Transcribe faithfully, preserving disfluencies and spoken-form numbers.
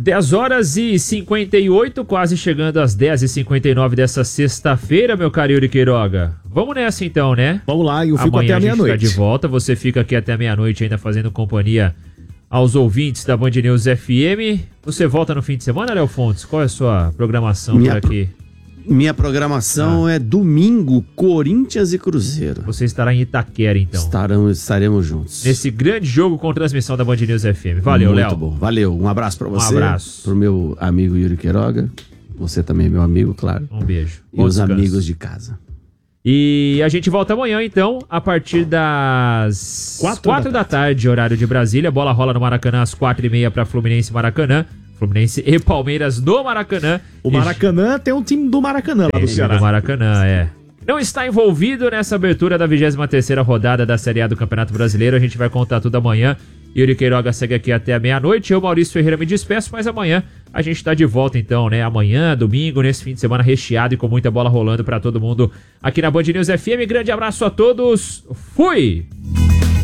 dez horas e cinquenta e oito, quase chegando às dez e cinquenta e nove dessa sexta-feira, meu caro Yuri Queiroga. Vamos nessa então, né? Vamos lá, eu fico Amanhã até a meia-noite. Tá de volta, você fica aqui até meia-noite ainda fazendo companhia aos ouvintes da Band News F M. Você volta no fim de semana, Léo Fontes? Qual é a sua programação Minha por aqui? Minha programação ah. é domingo, Corinthians e Cruzeiro. Você estará em Itaquera, então. Estarão, estaremos juntos. Nesse grande jogo com transmissão da Band News F M. Valeu, Léo. Muito bom, valeu. Um abraço pra você. Um abraço. Pro meu amigo Yuri Queiroga. Você também é meu amigo, claro. Um beijo. E Bom os descanso. amigos de casa. E a gente volta amanhã, então, a partir das Quatro, quatro da tarde, horário de Brasília. A bola rola no Maracanã às quatro e meia para Fluminense e Maracanã. Fluminense e Palmeiras no Maracanã. O Maracanã tem um time do Maracanã lá do Ceará. Do Maracanã, é. Não está envolvido nessa abertura da vigésima terceira rodada da Série A do Campeonato Brasileiro. A gente vai contar tudo amanhã. Yuri Queiroga segue aqui até a meia-noite. Eu, Maurício Ferreira, me despeço, mas amanhã a gente tá de volta então, né? Amanhã, domingo, nesse fim de semana recheado e com muita bola rolando pra todo mundo aqui na Band News F M. Grande abraço a todos. Fui!